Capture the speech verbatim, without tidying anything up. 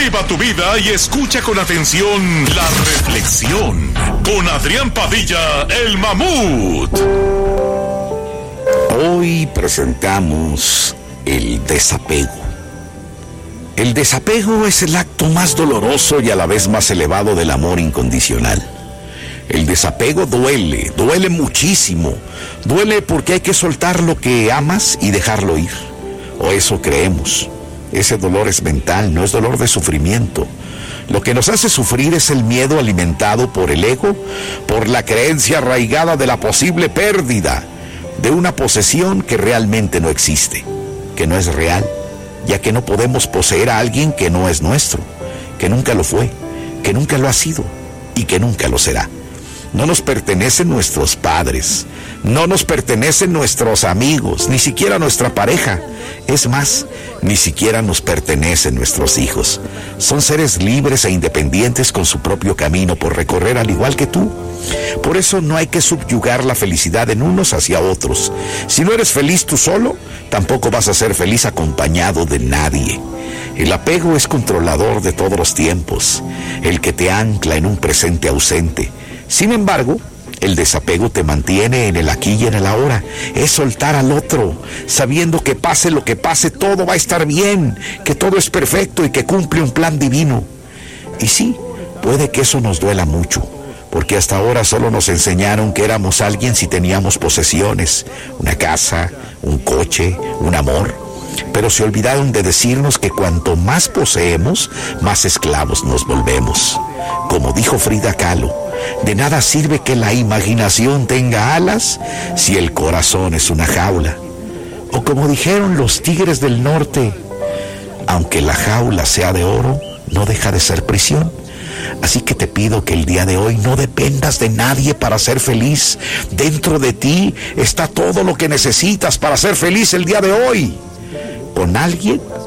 Viva tu vida y escucha con atención la reflexión con Adrián Padilla, el Mamut. Hoy presentamos el desapego. El desapego es el acto más doloroso y a la vez más elevado del amor incondicional. El desapego duele, duele muchísimo. Duele porque hay que soltar lo que amas y dejarlo ir. O eso creemos. Ese dolor es mental, no es dolor de sufrimiento. Lo que nos hace sufrir es el miedo alimentado por el ego, por la creencia arraigada de la posible pérdida de una posesión que realmente no existe, que no es real, ya que no podemos poseer a alguien que no es nuestro, que nunca lo fue, que nunca lo ha sido y que nunca lo será. No nos pertenecen nuestros padres, no nos pertenecen nuestros amigos, ni siquiera nuestra pareja. Es más, ni siquiera nos pertenecen nuestros hijos. Son seres libres e independientes con su propio camino por recorrer al igual que tú. Por eso no hay que subyugar la felicidad en unos hacia otros. Si no eres feliz tú solo, tampoco vas a ser feliz acompañado de nadie. El apego es controlador de todos los tiempos, el que te ancla en un presente ausente. Sin embargo, el desapego te mantiene en el aquí y en el ahora. Es soltar al otro, sabiendo que pase lo que pase, todo va a estar bien, que todo es perfecto y que cumple un plan divino. Y sí, puede que eso nos duela mucho, porque hasta ahora solo nos enseñaron que éramos alguien si teníamos posesiones, una casa, un coche, un amor. Pero se olvidaron de decirnos que cuanto más poseemos, más esclavos nos volvemos. Como dijo Frida Kahlo, de nada sirve que la imaginación tenga alas si el corazón es una jaula. O como dijeron los tigres del norte, aunque la jaula sea de oro, no deja de ser prisión. Así que te pido que el día de hoy no dependas de nadie para ser feliz. Dentro de ti está todo lo que necesitas para ser feliz el día de hoy. Con alguien